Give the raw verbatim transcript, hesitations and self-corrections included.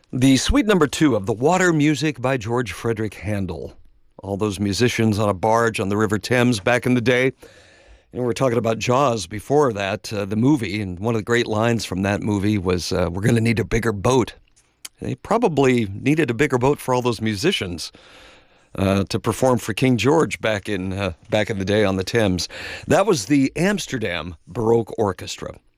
The suite number two of The Water Music by George Frederick Handel. All those musicians on a barge on the River Thames back in the day. And we were talking about Jaws before that, uh, the movie, and one of the great lines from that movie was, uh, we're going to need a bigger boat. They probably needed a bigger boat for all those musicians uh, to perform for King George back in uh, back in the day on the Thames. That was the Amsterdam Baroque Orchestra.